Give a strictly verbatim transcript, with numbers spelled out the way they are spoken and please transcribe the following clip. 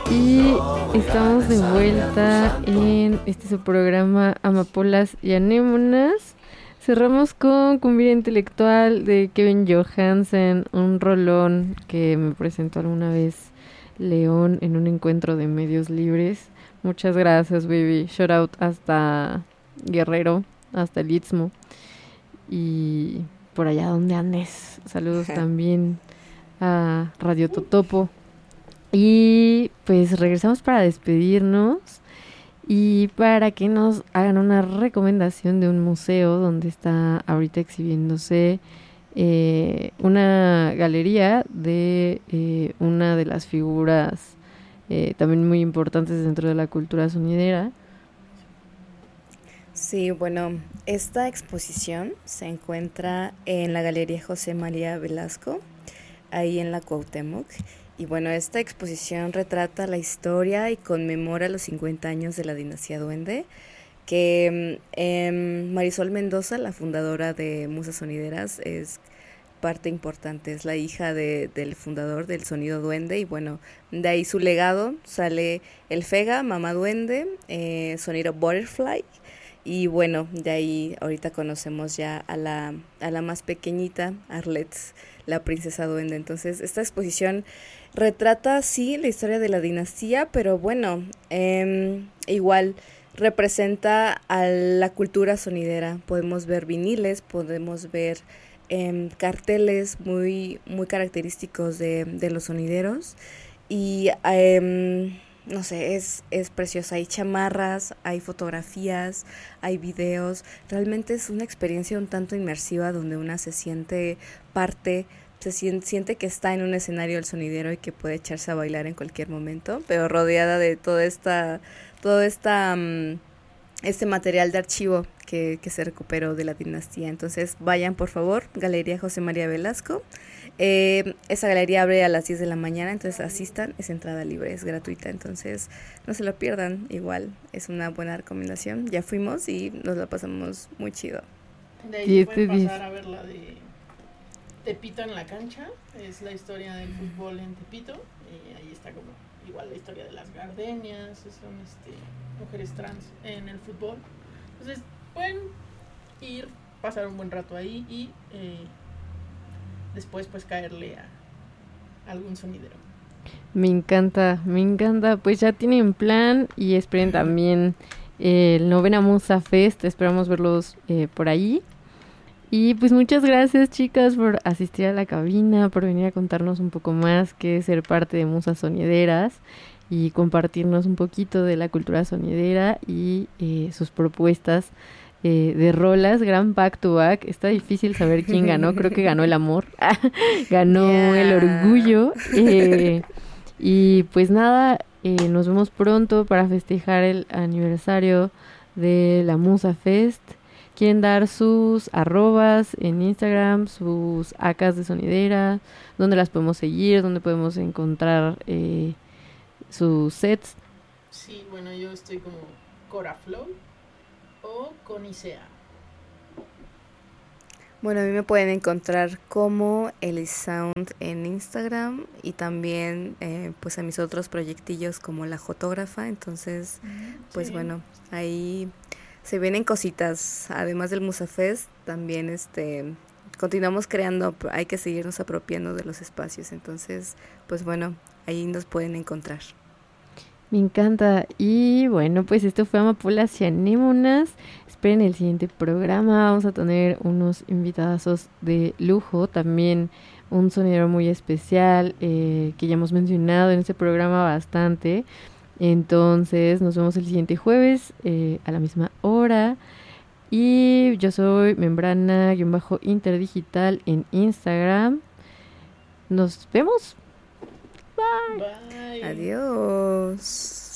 Y estamos de vuelta en este su programa Amapolas y Anémonas. Cerramos con Cumbia Intelectual de Kevin Johansen, un rolón que me presentó alguna vez León en un encuentro de medios libres. Muchas gracias, baby. Shout out hasta Guerrero, hasta el Istmo y por allá donde andes. Saludos también a Radio Totopo. Y pues regresamos para despedirnos y para que nos hagan una recomendación de un museo donde está ahorita exhibiéndose eh, una galería de eh, una de las figuras eh, también muy importantes dentro de la cultura sonidera. Sí, bueno, esta exposición se encuentra en la Galería José María Velasco, ahí en la Cuauhtémoc. Y bueno, esta exposición retrata la historia y conmemora los cincuenta años de la dinastía Duende, que eh, Marisol Mendoza, la fundadora de Musas Sonideras, es parte importante, es la hija de, del fundador del sonido Duende, y bueno, de ahí su legado sale el Fega, Mamá Duende, eh, sonido Butterfly, y bueno, de ahí ahorita conocemos ya a la, a la más pequeñita, Arlette, la princesa Duende. Entonces, esta exposición retrata, sí, la historia de la dinastía, pero bueno, eh, igual representa a la cultura sonidera. Podemos ver viniles, podemos ver eh, carteles muy, muy característicos de, de los sonideros, y eh, no sé, es, es preciosa. Hay chamarras, hay fotografías, hay videos. Realmente es una experiencia un tanto inmersiva donde una se siente parte, se siente, siente que está en un escenario del sonidero y que puede echarse a bailar en cualquier momento, pero rodeada de toda esta, todo esta, um, este material de archivo que, que se recuperó de la dinastía. Entonces vayan por favor, Galería José María Velasco. Eh, esa galería abre a las diez de la mañana, entonces asistan, es entrada libre, es gratuita, entonces no se lo pierdan. Igual es una buena recomendación. Ya fuimos y nos la pasamos muy chido. De ahí pueden pasar a ver la de Tepito en la cancha, es la historia del fútbol en Tepito, y ahí está como igual la historia de las gardenias, son este, mujeres trans en el fútbol. Entonces pueden ir, pasar un buen rato ahí y eh, después pues caerle a algún sonidero. Me encanta, me encanta. Pues ya tienen plan y esperen también eh, el Novena Musa Fest. Esperamos verlos eh, por ahí. Y pues muchas gracias, chicas, por asistir a la cabina, por venir a contarnos un poco más qué es ser parte de Musas Sonideras y compartirnos un poquito de la cultura sonidera y eh, sus propuestas Eh, de rolas. Gran back to back. Está difícil saber quién ganó. Creo que ganó el amor. Ganó yeah. el orgullo. Eh, y pues nada, eh, nos vemos pronto para festejar el aniversario de la Musa Fest. Quieren dar sus arrobas en Instagram, sus acas de sonidera, dónde las podemos seguir, dónde podemos encontrar eh, sus sets. Sí, bueno, yo estoy como Coraflow o con Isea. Bueno, a mí me pueden encontrar como Elisound en Instagram, y también eh, pues a mis otros proyectillos como La Jotógrafa. Entonces, mm, pues sí. Bueno, ahí se vienen cositas. Además del Musafest, también este continuamos creando, hay que seguirnos apropiando de los espacios. Entonces, pues bueno, ahí nos pueden encontrar. Me encanta. Y bueno, pues esto fue Amapolas y Anémonas. Esperen el siguiente programa. Vamos a tener unos invitadazos de lujo. También un sonidero muy especial eh, que ya hemos mencionado en este programa bastante. Entonces nos vemos el siguiente jueves eh, a la misma hora. Y yo soy Membrana-Interdigital en Instagram. Nos vemos. Bye. Bye. Adiós.